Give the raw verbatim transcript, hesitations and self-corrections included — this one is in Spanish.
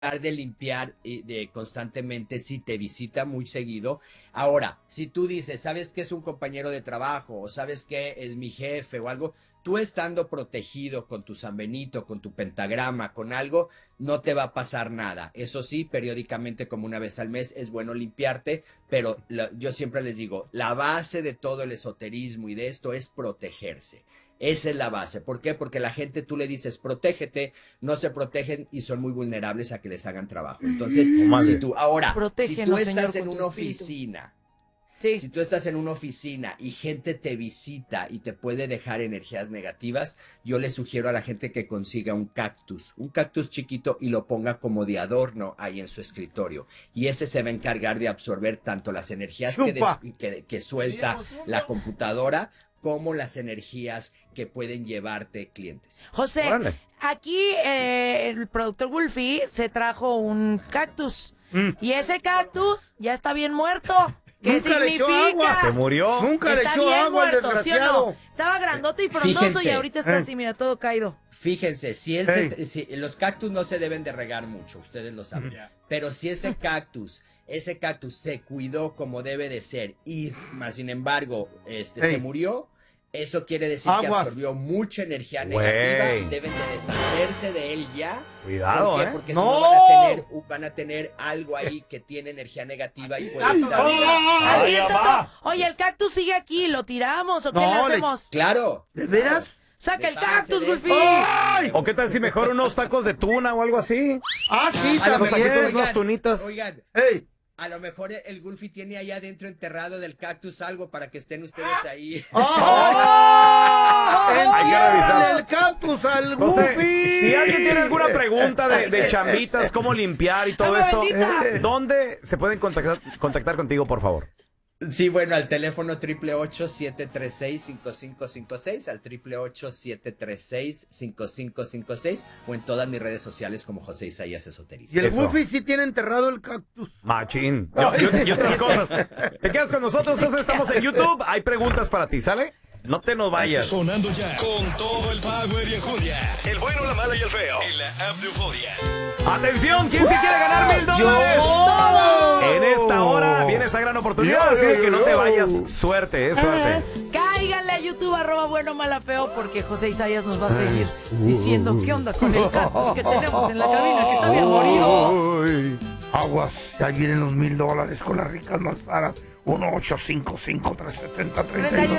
de limpiar eh, de constantemente si te visita muy seguido. Ahora, si tú dices, sabes que es un compañero de trabajo o sabes que es mi jefe o algo, tú estando protegido con tu San Benito, con tu pentagrama, con algo, no te va a pasar nada. Eso sí, periódicamente como una vez al mes es bueno limpiarte, pero la, yo siempre les digo, la base de todo el esoterismo y de esto es protegerse. Esa es la base. ¿Por qué? Porque la gente tú le dices, protégete, no se protegen y son muy vulnerables a que les hagan trabajo. Entonces, oh, si tú, ahora, Protégenos, si tú estás Señor, en con una tu espíritu. oficina, Sí. si tú estás en una oficina y gente te visita y te puede dejar energías negativas, yo le sugiero a la gente que consiga un cactus, un cactus chiquito y lo ponga como de adorno ahí en su escritorio. Y ese se va a encargar de absorber tanto las energías que, des, que, que suelta la computadora como las energías que pueden llevarte clientes. José, Órale. aquí eh, el productor Wolfie se trajo un cactus. Mm. Y ese cactus ya está bien muerto. ¿Qué Nunca le echó significa? agua. Se murió. Nunca le Está echó bien agua al muerto, ¿sí o desgraciado. no? Estaba grandote y frondoso Fíjense. y ahorita está Eh. así, mira, todo caído. Fíjense, si, él Hey. se- si los cactus no se deben de regar mucho, ustedes lo saben. Pero si ese cactus, ese cactus se cuidó como debe de ser y más sin embargo, este Hey. se murió, eso quiere decir que Aguas. absorbió mucha energía Güey. negativa, deben de deshacerse de él ya. Cuidado, ¿Por qué? ¿eh? Porque ¡No! si no van a tener, van a tener algo ahí que tiene energía negativa y puede estar. Aquí Ay, está mamá. todo. Oye, el cactus sigue aquí, ¿lo tiramos o qué No, le le- hacemos? Claro. ¿De veras? ¡Saca el Desháganse cactus, de- Wolfie! ¡Ay! ¿O qué tal si mejor unos tacos de tuna o algo así? Ah, sí, A lo Unos mejor, taquitos, también. unas tunitas. Oigan, Ey. a lo mejor el Gulfi tiene allá adentro enterrado del cactus algo para que estén ustedes ahí. ¡Ah! Hay que ¡Entiérrale revisar. el cactus al José, Goofy! si alguien tiene alguna pregunta de, de chambitas, cómo limpiar y todo ¡Agua eso, bendita! ¿dónde se pueden contactar, contactar contigo, por favor? Sí, bueno, al teléfono triple ocho, siete tres seis, cinco cinco cinco seis, al triple ocho, siete tres seis, cinco cinco cinco seis o en todas mis redes sociales como José Isaías Esoterista. Y el Eso. Goofy sí tiene enterrado el cactus. Machín. Yo- yo- y otras cosas. Te quedas con nosotros, José. Estamos en YouTube. Hay preguntas para ti, ¿sale? No te nos vayas. Sonando ya con todo el power y enjundia. El bueno, la mala y el feo. En la app de Euforia. ¡Atención! ¿Quién se quiere ganar mil dólares? En esta hora viene esa gran oportunidad, así de que no te vayas. Suerte, eh, suerte. Cáiganle a YouTube, arroba bueno, mala, feo, porque José Isaías nos va a seguir diciendo qué onda con el cactus que tenemos en la cabina, que está bien morido. Ay. Aguas, ahí vienen los mil dólares con las ricas más caras. uno ocho cinco cinco, tres siete cero, tres uno.